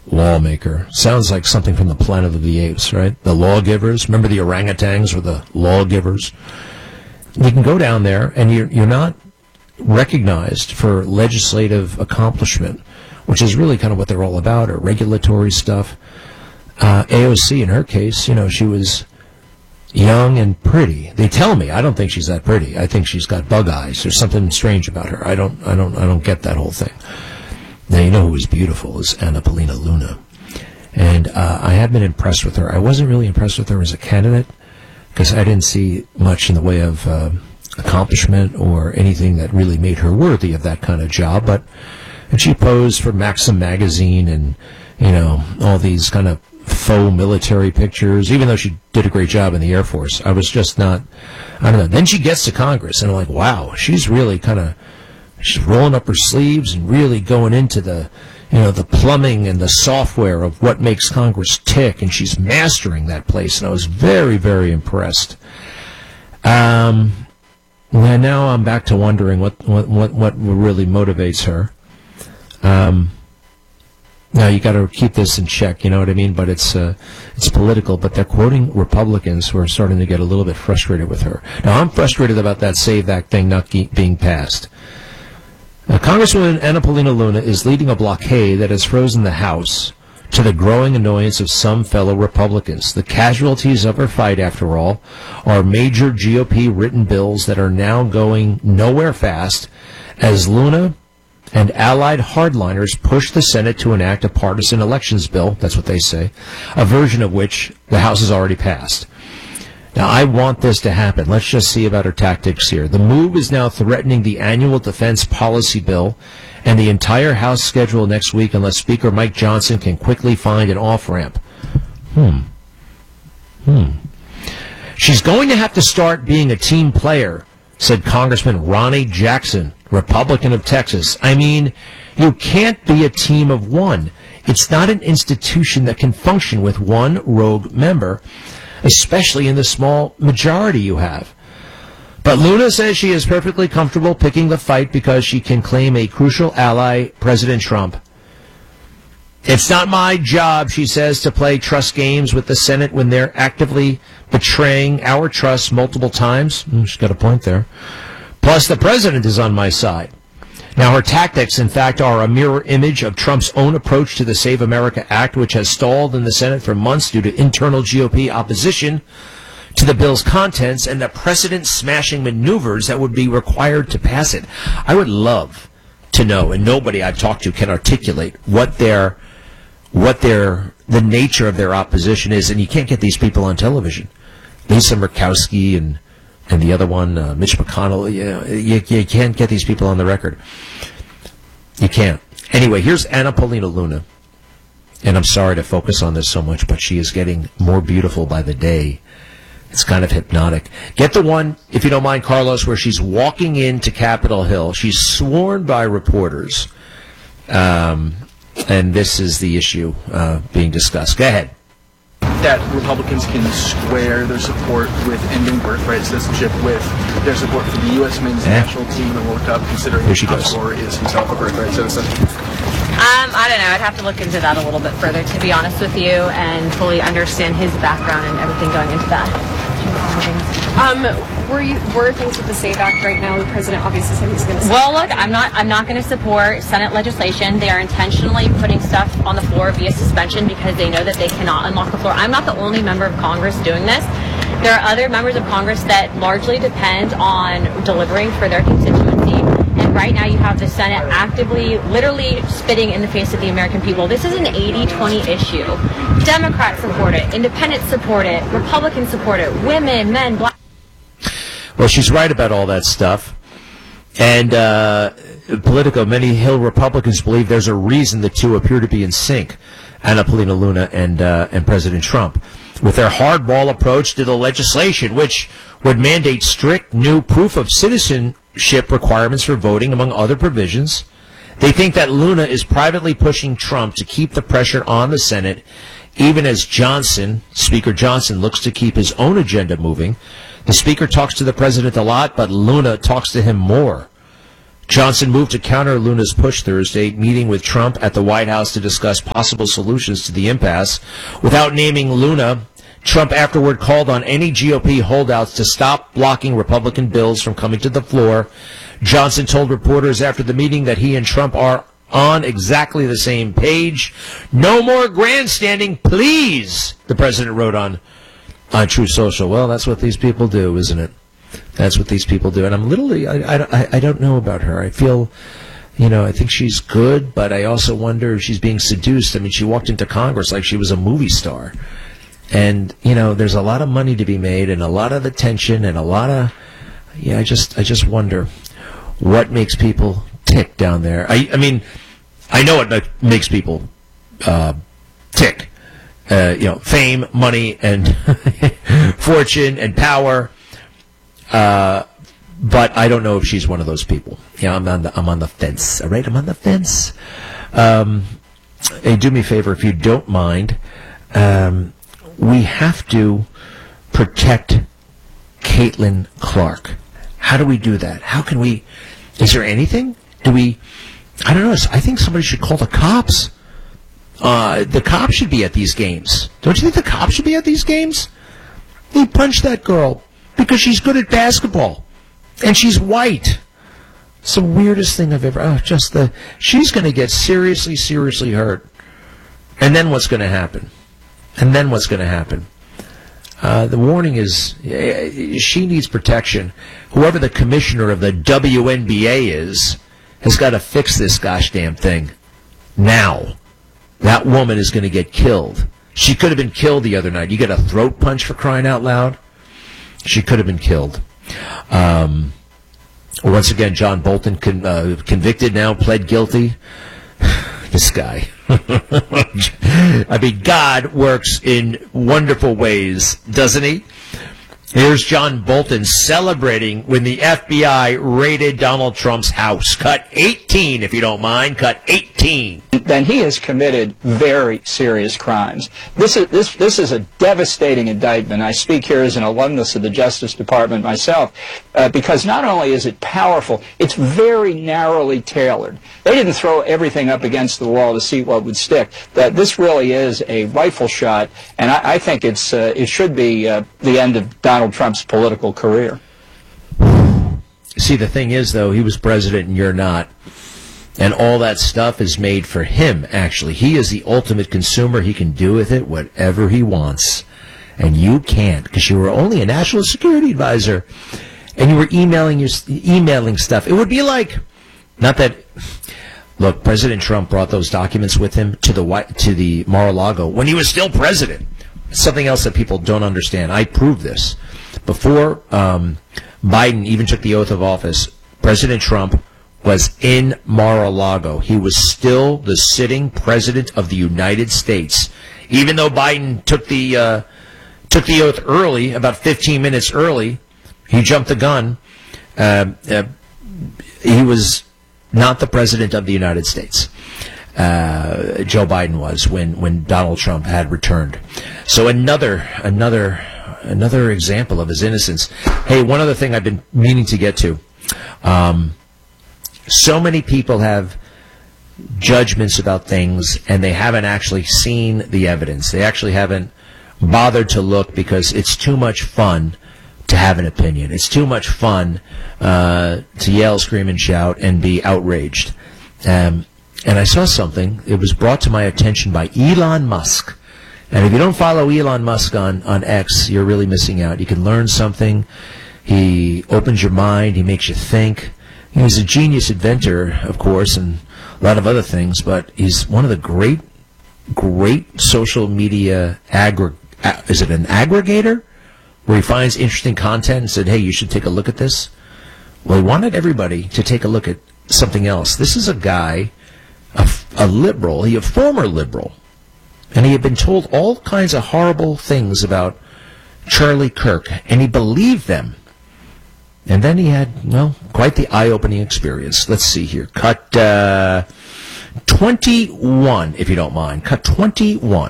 lawmaker. Sounds like something from the Planet of the Apes, right? The lawgivers. Remember the orangutans were the lawgivers? You can go down there, and you're not recognized for legislative accomplishment, which is really kind of what they're all about, or regulatory stuff. AOC, in her case, she was young and pretty. They tell me I don't think she's that pretty. I think she's got bug eyes. There's something strange about her. I don't get that whole thing. Now, you know who is beautiful is Anna Paulina Luna, and I have been impressed with her. I wasn't really impressed with her as a candidate because I didn't see much in the way of accomplishment or anything that really made her worthy of that kind of job. And she posed for Maxim magazine and all these kind of faux military pictures, even though she did a great job in the Air Force. I was just not, I don't know. Then she gets to Congress, and I'm like, wow, she's really she's rolling up her sleeves and really going into the plumbing and the software of what makes Congress tick, and she's mastering that place, and I was very, very impressed. And now I'm back to wondering what really motivates her. Now you got to keep this in check, you know what I mean? But it's political. But they're quoting Republicans who are starting to get a little bit frustrated with her. Now I'm frustrated about that SAVE Act thing not being passed. Congresswoman Anna Paulina Luna is leading a blockade that has frozen the House, to the growing annoyance of some fellow Republicans. The casualties of her fight, after all, are major GOP-written bills that are now going nowhere fast, as Luna and allied hardliners push the Senate to enact a partisan elections bill, that's what they say, a version of which the House has already passed. Now, I want this to happen. Let's just see about her tactics here. The move is now threatening the annual defense policy bill and the entire House schedule next week unless Speaker Mike Johnson can quickly find an off-ramp. She's going to have to start being a team player, said Congressman Ronnie Jackson, Republican of Texas. I mean, you can't be a team of one. It's not an institution that can function with one rogue member, especially in the small majority you have. But Luna says she is perfectly comfortable picking the fight because she can claim a crucial ally, President Trump. It's not my job, she says, to play trust games with the Senate when they're actively betraying our trust multiple times. She's got a point there. Plus, the president is on my side. Now, her tactics, in fact, are a mirror image of Trump's own approach to the Save America Act, which has stalled in the Senate for months due to internal GOP opposition to the bill's contents and the precedent-smashing maneuvers that would be required to pass it. I would love to know, and nobody I've talked to can articulate what the nature of their opposition is, and you can't get these people on television. Lisa Murkowski and the other one, Mitch McConnell, you can't get these people on the record. You can't. Anyway, here's Anna Paulina Luna, and I'm sorry to focus on this so much, but she is getting more beautiful by the day. It's kind of hypnotic. Get the one, if you don't mind, Carlos, where she's walking into Capitol Hill. She's sworn by reporters, and this is the issue being discussed. Go ahead. That Republicans can square their support with ending birthright citizenship with their support for the U.S. men's national team in the World Cup, considering Oscar is himself a birthright citizen. I don't know. I'd have to look into that a little bit further, to be honest with you, and fully understand his background and everything going into that. Were things with the SAVE Act right now? The president obviously said he's going to. Well, look, I'm not going to support Senate legislation. They are intentionally putting stuff on the floor via suspension because they know that they cannot unlock the floor. I'm not the only member of Congress doing this. There are other members of Congress that largely depend on delivering for their constituency. And right now you have the Senate actively, literally spitting in the face of the American people. This is an 80-20 issue. Democrats support it. Independents support it. Republicans support it. Women, men, black. Well, she's right about all that stuff. And Politico, many Hill Republicans believe there's a reason the two appear to be in sync, Anna Paulina Luna and President Trump, with their hardball approach to the legislation, which would mandate strict new proof of citizenship requirements for voting, among other provisions. They think that Luna is privately pushing Trump to keep the pressure on the Senate, even as Speaker Johnson, looks to keep his own agenda moving. The Speaker talks to the President a lot, but Luna talks to him more. Johnson moved to counter Luna's push Thursday, meeting with Trump at the White House to discuss possible solutions to the impasse. Without naming Luna, Trump afterward called on any GOP holdouts to stop blocking Republican bills from coming to the floor. Johnson told reporters after the meeting that he and Trump are on exactly the same page. No more grandstanding, please, the president wrote on Truth Social. Well, that's what these people do, isn't it? That's what these people do. And I'm literally, I don't know about her. I feel, I think she's good, but I also wonder if she's being seduced. I mean, she walked into Congress like she was a movie star. And, there's a lot of money to be made and a lot of attention and a lot of, I just wonder what makes people tick down there. I mean, I know what makes people tick. Fame, money, and fortune and power. But I don't know if she's one of those people. I'm on the fence. All right, I'm on the fence. Hey, do me a favor, if you don't mind. We have to protect Caitlin Clark. How do we do that? How can we? Is there anything? I don't know. I think somebody should call the cops. The cops should be at these games. Don't you think the cops should be at these games? They punched that girl because she's good at basketball. And she's white. It's the weirdest thing I've ever... she's going to get seriously, seriously hurt. And then what's going to happen? The warning is she needs protection. Whoever the commissioner of the WNBA is has got to fix this gosh damn thing. Now. That woman is going to get killed. She could have been killed the other night. You get a throat punch for crying out loud? She could have been killed. Once again, John Bolton convicted now, pled guilty. This guy. I mean, God works in wonderful ways, doesn't he? Here's John Bolton celebrating when the FBI raided Donald Trump's house. Cut 18, if you don't mind. Cut 18. Then he has committed very serious crimes. This is a devastating indictment. I speak here as an alumnus of the Justice Department myself, because not only is it powerful, it's very narrowly tailored. They didn't throw everything up against the wall to see what would stick. This really is a rifle shot, and I think it should be the end of Donald Trump's political career. See, the thing is, though, he was president and you're not. And all that stuff is made for him, actually. He is the ultimate consumer. He can do with it whatever he wants. And you can't, because you were only a national security advisor. And you were emailing stuff. It would be like, not that, look, President Trump brought those documents with him to the Mar-a-Lago when he was still president. It's something else that people don't understand. I proved this. Before Biden even took the oath of office, President Trump was in Mar-a-Lago. He was still the sitting president of the United States. Even though Biden took the oath early, about 15 minutes early, he jumped the gun. He was not the president of the United States. Joe Biden was when Donald Trump had returned. So another example of his innocence. Hey, one other thing I've been meaning to get to. So many people have judgments about things, and they haven't actually seen the evidence. They actually haven't bothered to look because it's too much fun to have an opinion. It's too much fun to yell, scream, and shout and be outraged. And I saw something. It was brought to my attention by Elon Musk. And if you don't follow Elon Musk on X, you're really missing out. You can learn something. He opens your mind. He makes you think. He was a genius inventor, of course, and a lot of other things, but he's one of the great social media is it an aggregator? Where he finds interesting content and said, hey, you should take a look at this. Well, he wanted everybody to take a look at something else. This is a guy, a liberal, a former liberal, and he had been told all kinds of horrible things about Charlie Kirk, and he believed them. And then he had, quite the eye-opening experience. Let's see here. Cut 21, if you don't mind. Cut 21.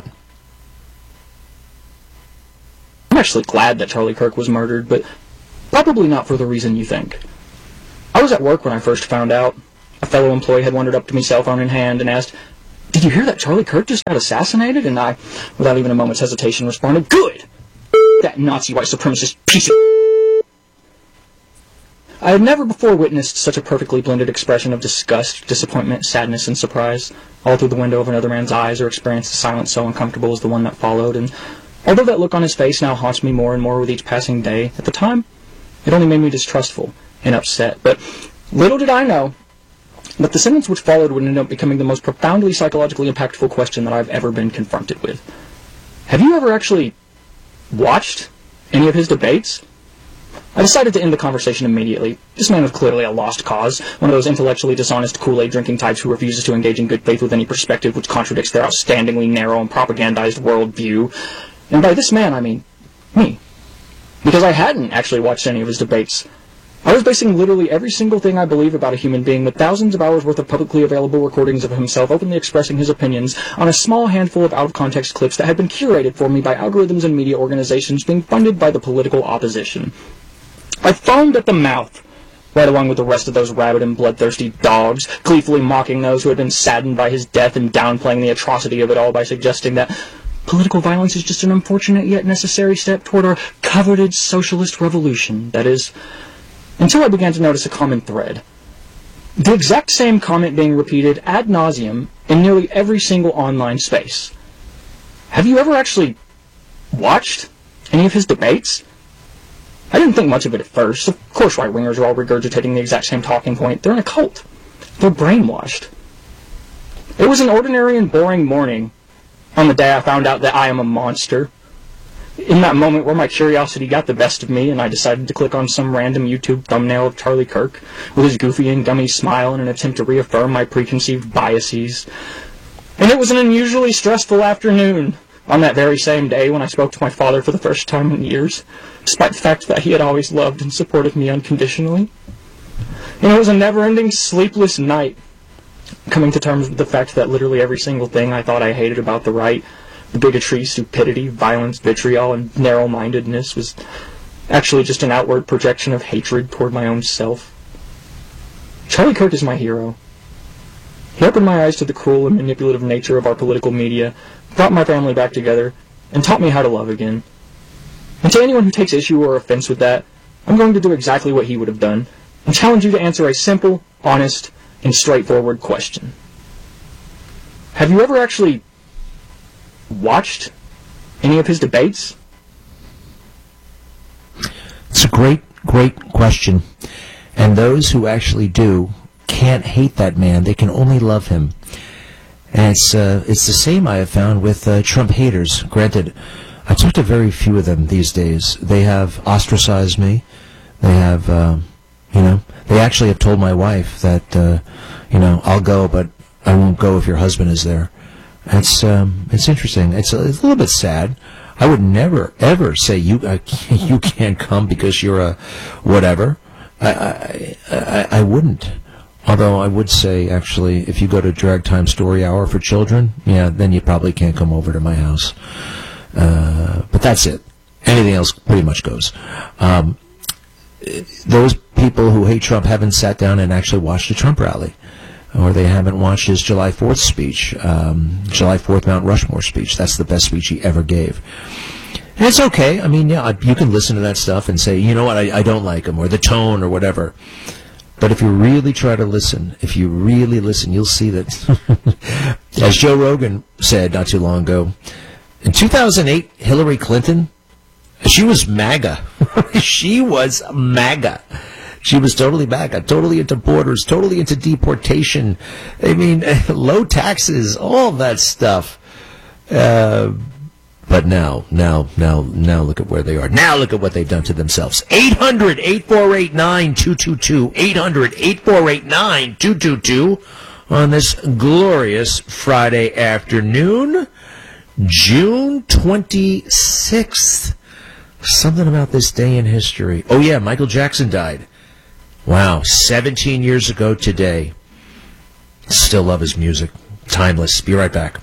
I'm actually glad that Charlie Kirk was murdered, but probably not for the reason you think. I was at work when I first found out. A fellow employee had wandered up to me, cell phone in hand, and asked, "Did you hear that Charlie Kirk just got assassinated?" And I, without even a moment's hesitation, responded, "Good! That Nazi white supremacist piece of..." I had never before witnessed such a perfectly blended expression of disgust, disappointment, sadness, and surprise, all through the window of another man's eyes, or experienced a silence so uncomfortable as the one that followed, and although that look on his face now haunts me more and more with each passing day, at the time, it only made me distrustful and upset. But little did I know that the sentence which followed would end up becoming the most profoundly psychologically impactful question that I've ever been confronted with. Have you ever actually watched any of his debates? I decided to end the conversation immediately. This man was clearly a lost cause, one of those intellectually dishonest Kool-Aid drinking types who refuses to engage in good faith with any perspective which contradicts their outstandingly narrow and propagandized worldview. And by this man, I mean me. Because I hadn't actually watched any of his debates. I was basing literally every single thing I believe about a human being with thousands of hours worth of publicly available recordings of himself openly expressing his opinions on a small handful of out-of-context clips that had been curated for me by algorithms and media organizations being funded by the political opposition. I foamed at the mouth, right along with the rest of those rabid and bloodthirsty dogs, gleefully mocking those who had been saddened by his death and downplaying the atrocity of it all by suggesting that political violence is just an unfortunate yet necessary step toward our coveted socialist revolution. That is, until I began to notice a common thread. The exact same comment being repeated ad nauseum in nearly every single online space. Have you ever actually watched any of his debates? I didn't think much of it at first. Of course right-wingers are all regurgitating the exact same talking point. They're in a cult. They're brainwashed. It was an ordinary and boring morning on the day I found out that I am a monster. In that moment where my curiosity got the best of me and I decided to click on some random YouTube thumbnail of Charlie Kirk with his goofy and gummy smile in an attempt to reaffirm my preconceived biases. And it was an unusually stressful afternoon on that very same day when I spoke to my father for the first time in years, despite the fact that he had always loved and supported me unconditionally. And it was a never-ending sleepless night, coming to terms with the fact that literally every single thing I thought I hated about the right, the bigotry, stupidity, violence, vitriol, and narrow-mindedness was actually just an outward projection of hatred toward my own self. Charlie Kirk is my hero. He opened my eyes to the cruel and manipulative nature of our political media, brought my family back together, and taught me how to love again. And to anyone who takes issue or offense with that, I'm going to do exactly what he would have done, and challenge you to answer a simple, honest, and straightforward question. Have you ever actually watched any of his debates? It's a great question. And those who actually do can't hate that man. They can only love him. And it's the same I have found with Trump haters. Granted, I talk to very few of them these days. They have ostracized me. They have, they actually have told my wife that, I'll go, but I won't go if your husband is there. It's interesting. It's a little bit sad. I would never, ever say you can't come because you're a whatever. I wouldn't. Although I would say, actually, if you go to Drag Time Story Hour for children, yeah, then you probably can't come over to my house. But that's it. Anything else pretty much goes. Those people who hate Trump haven't sat down and actually watched a Trump rally. Or they haven't watched his July 4th speech, July 4th Mount Rushmore speech. That's the best speech he ever gave. And it's okay. I mean, yeah, you can listen to that stuff and say, you know what, I don't like him, or the tone, or whatever. But if you really try to listen, you'll see that, as Joe Rogan said not too long ago, in 2008, Hillary Clinton, she was MAGA. She was MAGA. She was totally MAGA, totally into borders, totally into deportation. I mean, low taxes, all that stuff. But now look at where they are. Now look at what they've done to themselves. 800-8489-222. 800-8489-222 on this glorious Friday afternoon, June 26th. Something about this day in history. Oh, yeah, Michael Jackson died. Wow, 17 years ago today. Still love his music. Timeless. Be right back.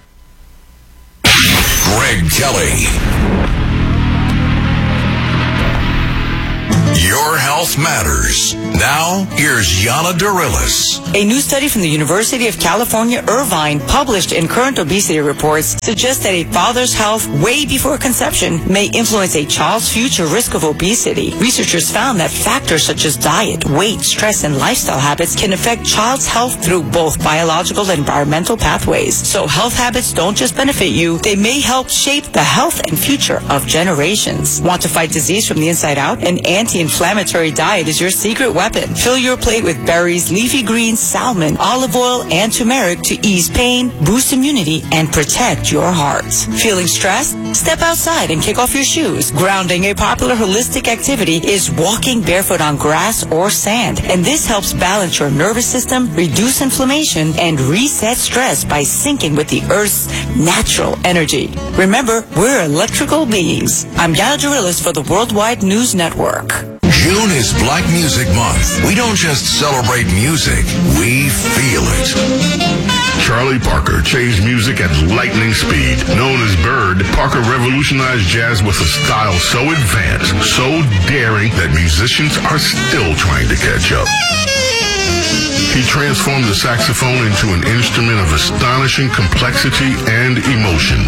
Greg Kelly. Your health matters. Now, here's Yana Darilis. A new study from the University of California, Irvine, published in Current Obesity Reports, suggests that a father's health way before conception may influence a child's future risk of obesity. Researchers found that factors such as diet, weight, stress, and lifestyle habits can affect child's health through both biological and environmental pathways. So health habits don't just benefit you, they may help shape the health and future of generations. Want to fight disease from the inside out? An anti-inflammatory diet is your secret weapon. Fill your plate with berries, leafy greens, salmon, olive oil, and turmeric to ease pain, boost immunity, and protect your heart. Feeling stressed? Step outside and kick off your shoes. Grounding, a popular holistic activity, is walking barefoot on grass or sand. And this helps balance your nervous system, reduce inflammation, and reset stress by syncing with the Earth's natural energy. Remember, we're electrical beings. I'm Yana Darilis for the Worldwide News Network. June is Black Music Month. We don't just celebrate music, we feel it. Charlie Parker changed music at lightning speed. Known as Bird, Parker revolutionized jazz with a style so advanced, so daring, that musicians are still trying to catch up. He transformed the saxophone into an instrument of astonishing complexity and emotion.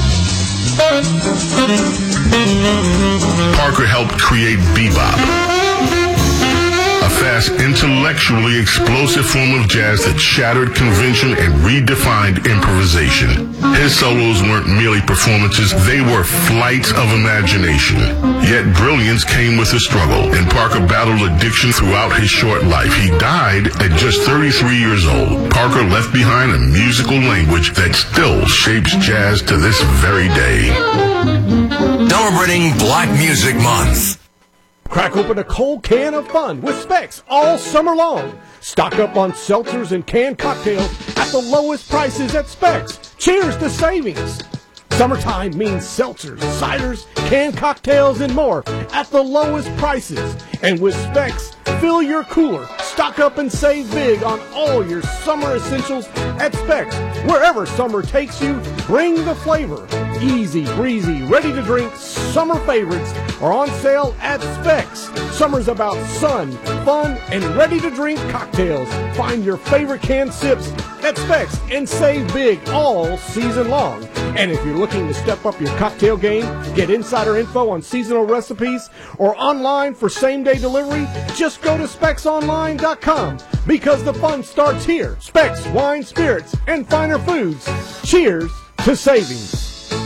Parker helped create bebop, a fast, intellectually explosive form of jazz that shattered convention and redefined improvisation. His solos weren't merely performances, they were flights of imagination. Yet brilliance came with a struggle, and Parker battled addiction throughout his short life. He died at just 33 years old. Parker left behind a musical language that still shapes jazz to this very day. Celebrating Black Music Month. Crack open a cold can of fun with Specs all summer long. Stock up on seltzers and canned cocktails at the lowest prices at Specs. Cheers to savings. Summertime means seltzers, ciders, canned cocktails, and more at the lowest prices. And with Specs, fill your cooler. Stock up and save big on all your summer essentials at Specs. Wherever summer takes you, bring the flavor. Easy, breezy, ready to drink summer favorites are on sale at Specs. Summer's about sun, fun, and ready to drink cocktails. Find your favorite canned sips at Specs and save big all season long. And if you're looking to step up your cocktail game, get insider info on seasonal recipes, or online for same-day delivery, just go to SpecsOnline.com, because the fun starts here. Specs, wine, spirits, and finer foods. Cheers to savings.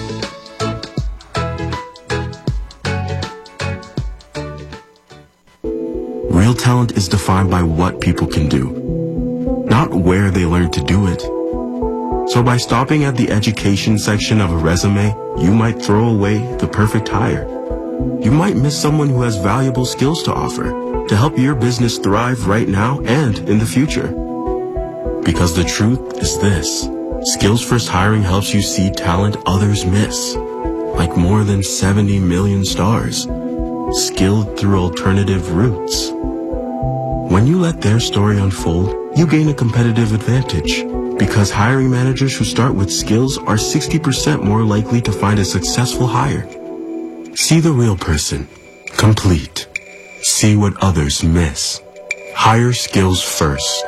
Real talent is defined by what people can do, not where they learn to do it. So by stopping at the education section of a resume, you might throw away the perfect hire. You might miss someone who has valuable skills to offer to help your business thrive right now and in the future. Because the truth is this: Skills First Hiring helps you see talent others miss, like more than 70 million stars, skilled through alternative routes. When you let their story unfold, you gain a competitive advantage, because hiring managers who start with skills are 60% more likely to find a successful hire. See the real person, complete. See what others miss. Hire skills first.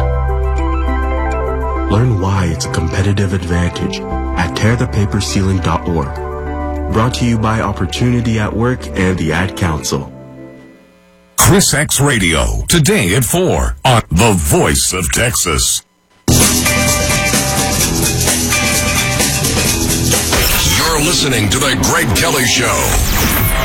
Learn why it's a competitive advantage at tearthepaperceiling.org. Brought to you by Opportunity at Work and the Ad Council. Chris X Radio, today at 4 on The Voice of Texas. You're listening to The Greg Kelly Show.